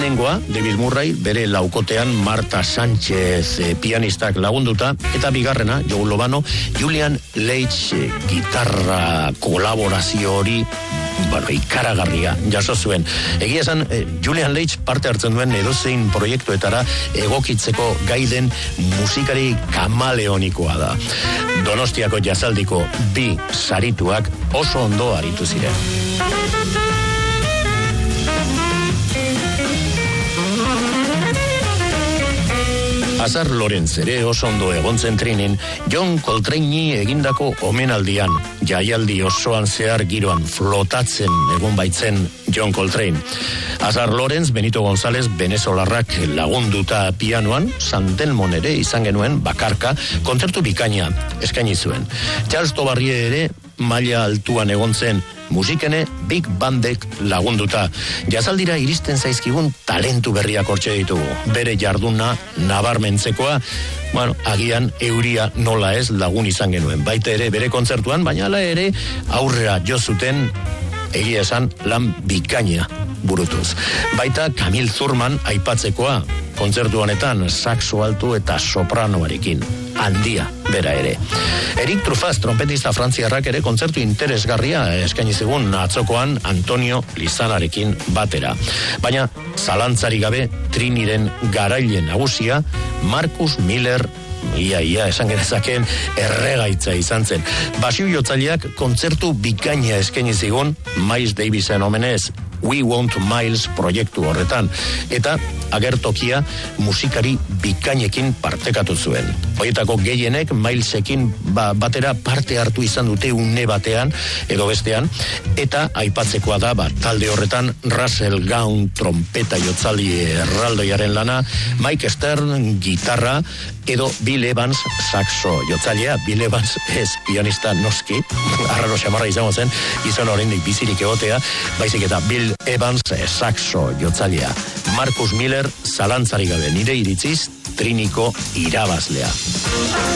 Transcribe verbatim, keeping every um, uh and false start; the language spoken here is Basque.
Lehenengoa, David Murray, bere laukotean Marta Sánchez e, pianistak lagunduta, eta bigarrena, Joe Lovano, Julian Leitch e, gitarra kolaborazio hori bueno, ikaragarria jaso zuen. Egia esan, eh, Julian Leitch parte hartzen duen edozein proiektuetara egokitzeko gaiden musikari kamaleonikoa da. Donostiako jazaldiko bi sarituak oso ondo aritu ziren. Azar Lorenz ere oso ondo egontzen trinin John Coltrane egindako omenaldian, jaialdi osoan zehar giroan flotatzen egon baitzen John Coltrane. Azar Lorenz, Benito González, venezolarrak lagunduta pianoan, San Delmon ere izan genuen bakarka, kontzertu bikaina eskaini zuen. Charles Tobarrie ere maila altuan egon zen, musikene Big Bandek lagunduta. Jazaldira iristen zaizkigun talentu berriak hortxe ditugu. Bere jarduna nabarmentzekoa, bueno, agian euria nola ez lagun izan genuen. Baita ere bere kontzertuan, baina hala ere aurrera jo zuten egia esan lan bikaina burutuz. Baita Camille Zurman aipatzekoa, kontzertu honetan saxo altu eta sopranoarekin. Handia, bera ere. Eric Truffaz, trompetista frantziarrak ere kontzertu interesgarria eskaini zigun atzokoan Antonio Lizanarekin batera. Baina, zalantzari gabe, Triniren garaile nagusia, Marcus Miller, ia, ia, esan genezakeen erregaitza izan zen. Basio jotzaileak kontzertu bikaina eskaini zigun Miles Davisen omenez, We Want Miles proiektu horretan, eta agertokia musikari bikainekin partekatu zuen. Hoietako gehienek Milesekin ba, batera parte hartu izan dute une batean edo bestean, eta aipatzekoa da ba, talde horretan Russell Gaun trompeta jotzali erraldoiaren lana, Mike Stern gitarra, edo Bill Evans saxo jotzailea. Bill Evans ez pianista noski, arraro xamarra izango zen, izan oraindik bizirik egotea, baizik eta Bill Evans saxo jotzailea. Marcus Miller zalantzari gabe nire iritziz Triniko irabazlea.